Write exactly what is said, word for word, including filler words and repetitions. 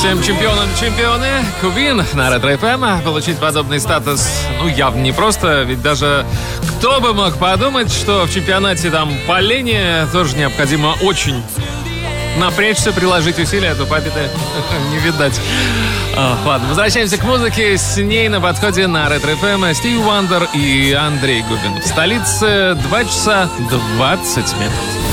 Всем чемпионам чемпионы. Квин на Ретро эф эм. Получить подобный статус, ну, явно не просто. Ведь даже кто бы мог подумать, что в чемпионате там по лени тоже необходимо очень напрячься, приложить усилия, а то победы не видать. О, ладно, возвращаемся к музыке. С ней на подходе на Ретро эф эм Стиви Вандер и Андрей Губин. В столице два часа двадцать минут.